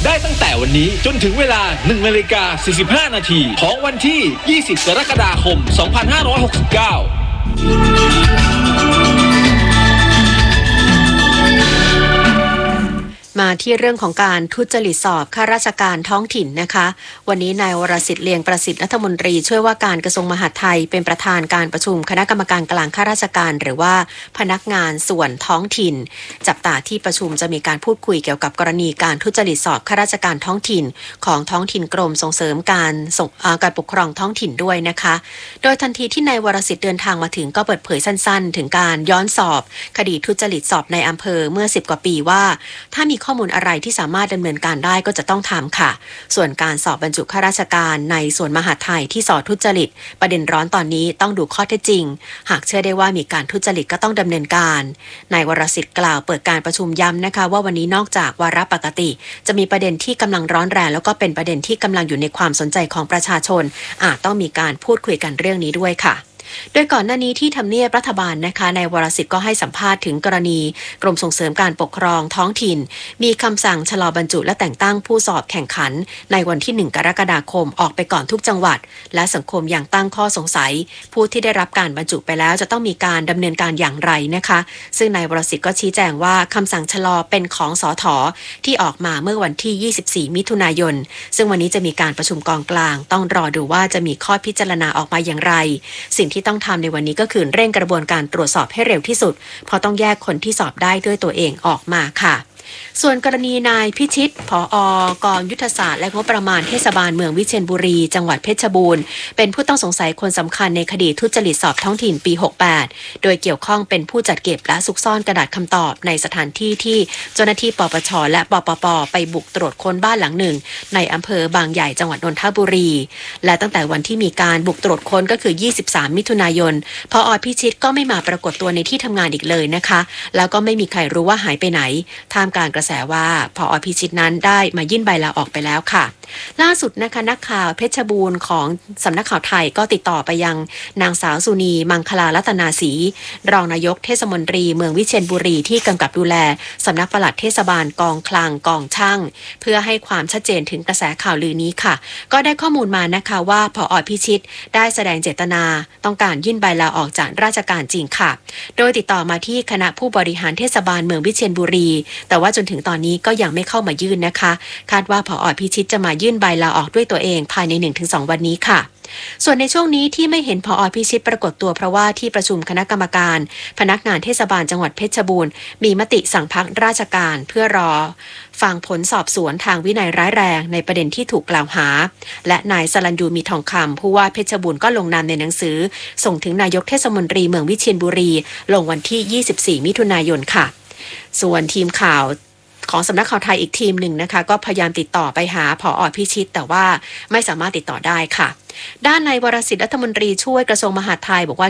ได้ตั้งแต่วันนี้จนถึงเวลา 1:45 นาทีของวันที่ 20 กรกฎาคม 2569 มาที่เรื่องของการทุจริตสอบข้าราชการท้องถิ่นนะคะวันนี้นายวรสิทธิ์เลียงประสิทธิ์รัฐมนตรีช่วยว่าการกระทรวงมหาดไทยเป็นประธานการประชุมคณะกรรมการกลางข้าราชการหรือว่าพนักงานส่วนท้องถิ่นจับตาที่ประชุมจะมีการพูดคุยเกี่ยวกับกรณีการทุจริตสอบข้าราชการท้องถิ่นของท้องถิ่นกรมส่งเสริมการปกครองท้องถิ่นด้วยนะคะโดยทันทีที่นายวรสิทธิ์เดินทางมาถึงก็เปิดเผยสั้นๆถึงการย้อนสอบคดีทุจริตสอบในอำเภอเมื่อ10 กว่าปีว่าถ้ามีข้อมูลอะไรที่สามารถดำเนินการได้ก็จะต้องทำค่ะส่วนการสอบบรรจุข้าราชการในส่วนมหาดไทยที่สอบทุจริตประเด็นร้อนตอนนี้ต้องดูข้อเท็จจริงหากเชื่อได้ว่ามีการทุจริตก็ต้องดำเนินการนายวรสิทธิ์กล่าวเปิดการประชุมย้ำนะคะว่าวันนี้นอกจากวาระปกติจะมีประเด็นที่กำลังร้อนแรงแล้วก็เป็นประเด็นที่กำลังอยู่ในความสนใจของประชาชนอาจต้องมีการพูดคุยกันเรื่องนี้ด้วยค่ะโดยก่อนหน้านี้ที่ทำเนียบรัฐบาลนะคะนายวรสิทธิ์ก็ให้สัมภาษณ์ถึงกรณีกรมส่งเสริมการปกครองท้องถิ่นมีคำสั่งชะลอบรรจุและแต่งตั้งผู้สอบแข่งขันในวันที่1 กรกฎาคมออกไปก่อนทุกจังหวัดและสังคมยังตั้งข้อสงสัยผู้ที่ได้รับการบรรจุไปแล้วจะต้องมีการดำเนินการอย่างไรนะคะซึ่งนายวรสิทธิ์ก็ชี้แจงว่าคำสั่งชะลอเป็นของสถ.ที่ออกมาเมื่อวันที่24 มิถุนายนซึ่งวันนี้จะมีการประชุมกองกลางต้องรอดูว่าจะมีข้อพิจารณาออกมาอย่างไรสิ่งที่ต้องทำในวันนี้ก็คือเร่งกระบวนการตรวจสอบให้เร็วที่สุดเพราะต้องแยกคนที่สอบได้ด้วยตัวเองออกมาค่ะส่วนกรณีนายพิชิตผอกองยุทธศาสตร์และงบประมาณเทศบาลเมืองวิเชียรบุรีจังหวัดเพชรบูรณ์เป็นผู้ต้องสงสัยคนสำคัญในคดีทุจริตสอบท้องถิ่นปี 68โดยเกี่ยวข้องเป็นผู้จัดเก็บและซุกซ่อนกระดาษคำตอบในสถานที่ที่เจ้าหน้าที่ปปชและปปปไปบุกตรวจค้นบ้านหลังหนึ่งในอำเภอบางใหญ่จังหวัดนนทบุรีและตั้งแต่วันที่มีการบุกตรวจค้นก็คือ23 มิถุนายนผอ.พิชิตก็ไม่มาปรากฏตัวในที่ทำงานอีกเลยนะคะแล้วก็ไม่มีใครรู้ว่าหายไปไหนท่ามกลางกระแสว่าผอ.พิชิตนั้นได้มายื่นใบลาออกไปแล้วค่ะล่าสุดนะคะนักข่าวเพชรบูรณ์ของสำนักข่าวไทยก็ติดต่อไปยังนางสาวสุนีมังคลารัตนาศรีรองนายกเทศมนตรีเมืองวิเชียรบุรีที่กำกับดูแลสำนักปลัดเทศบาลกองคลังกองช่างเพื่อให้ความชัดเจนถึงกระแสข่าวลือนี้ค่ะก็ได้ข้อมูลมานะคะว่าผอ.พิชิตได้แสดงเจตนาต้องการยื่นใบลาออกจากราชการจริงค่ะโดยติดต่อมาที่คณะผู้บริหารเทศบาลเมืองวิเชียรบุรีแต่ว่าจนถึงตอนนี้ก็ยังไม่เข้ามายื่นนะคะคาดว่าผอ.พิชิตจะมายื่นใบลาออกด้วยตัวเองภายใน 1-2 วันนี้ค่ะส่วนในช่วงนี้ที่ไม่เห็นผอ.พิชิตปรากฏตัวเพราะว่าที่ประชุมคณะกรรมการพนักงานเทศบาลจังหวัดเพชรบูรณ์มีมติสั่งพักราชการเพื่อรอฟังผลสอบสวนทางวินัยร้ายแรงในประเด็นที่ถูกกล่าวหาและนายสรัญยูมีทองคำผู้ว่าเพชรบูรณ์ก็ลงนามในหนังสือส่งถึงนายกเทศมนตรีเมืองวิเชียรบุรีลงวันที่24 มิถุนายนค่ะส่วนทีมข่าวของสำนักข่าวไทยอีกทีมหนึ่งนะคะก็พยายามติดต่อไปหาผอ.พิชิตแต่ว่าไม่สามารถติดต่อได้ค่ะด้านนายวรสิทธิ์รัฐมนตรีช่วยกระทรวงมหาดไทยบอกว่า